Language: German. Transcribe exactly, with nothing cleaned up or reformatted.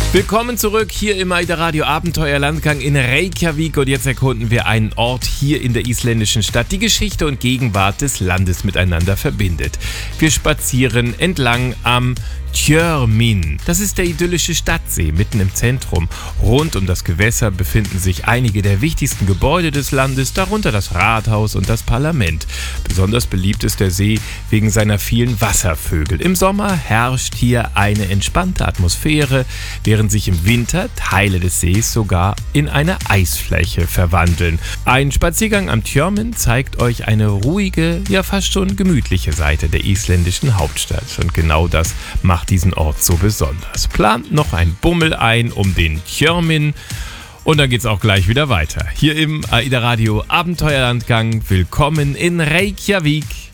Willkommen zurück hier im AIDA Radio Abenteuerlandgang in Reykjavik und jetzt erkunden wir einen Ort hier in der isländischen Stadt, die Geschichte und Gegenwart des Landes miteinander verbindet. Wir spazieren entlang am Tjörmin. Das ist der idyllische Stadtsee mitten im Zentrum. Rund um das Gewässer befinden sich einige der wichtigsten Gebäude des Landes, darunter das Rathaus und das Parlament. Besonders beliebt ist der See wegen seiner vielen Wasservögel. Im Sommer herrscht hier eine entspannte Atmosphäre, während sich im Winter Teile des Sees sogar in eine Eisfläche verwandeln. Ein Spaziergang am Tjörmin zeigt euch eine ruhige, ja fast schon gemütliche Seite der isländischen Hauptstadt. Und genau das macht diesen Ort so besonders. Plant noch ein Bummel ein um den Tjörmin und dann geht's auch gleich wieder weiter. Hier im AIDA Radio Abenteuerlandgang. Willkommen in Reykjavik.